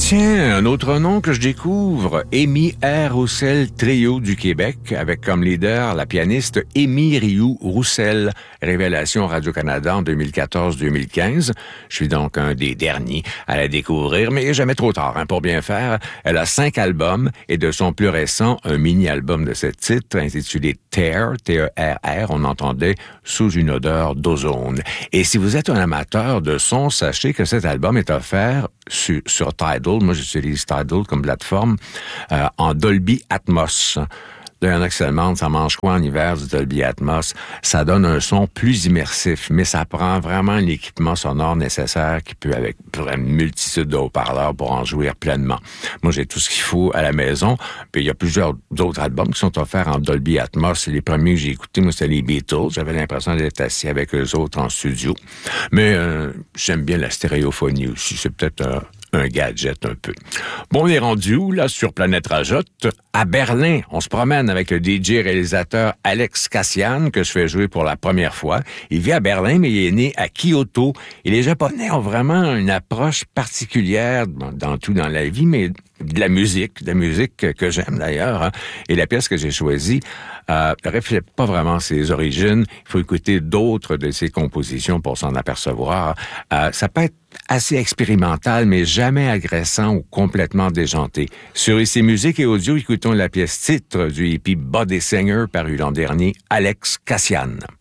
Tiens, un autre nom que je découvre, Amy R. Roussel Trio du Québec, avec comme leader la pianiste Amy Rioux-Roussel, révélation Radio-Canada en 2014-2015. Je suis donc un des derniers à la découvrir, mais jamais trop tard pour bien faire. Elle a 5 albums et de son plus récent, un mini-album de 7 titres intitulé Tear, T-E-R-R, on entendait Sous une odeur d'ozone. Et si vous êtes un amateur de son, sachez que cet album est offert sur Tidal. Moi, j'utilise Tidal comme plateforme en Dolby Atmos. Là, il y en a qui se demandent, ça mange quoi en hiver du Dolby Atmos? Ça donne un son plus immersif, mais ça prend vraiment l'équipement sonore nécessaire qui peut, avec une multitude de haut-parleurs pour en jouir pleinement. Moi, j'ai tout ce qu'il faut à la maison. Puis il y a plusieurs autres albums qui sont offerts en Dolby Atmos. Les premiers que j'ai écoutés, moi, c'était les Beatles. J'avais l'impression d'être assis avec eux autres en studio. Mais j'aime bien la stéréophonie aussi. C'est peut-être un gadget un peu. Bon, on est rendu où, là, sur Planète Rajotte? À Berlin. On se promène avec le DJ réalisateur Alex Kassian, que je fais jouer pour la première fois. Il vit à Berlin, mais il est né à Kyoto. Et les Japonais ont vraiment une approche particulière dans tout dans la vie, mais de la musique que j'aime d'ailleurs. Et la pièce que j'ai choisie reflète pas vraiment ses origines. Il faut écouter d'autres de ses compositions pour s'en apercevoir. Ça peut être assez expérimental, mais jamais agressant ou complètement déjanté. Sur ICI Musique et Audio, écoutons la pièce titre du hippie Body Singer paru l'an dernier, Alex Kassian.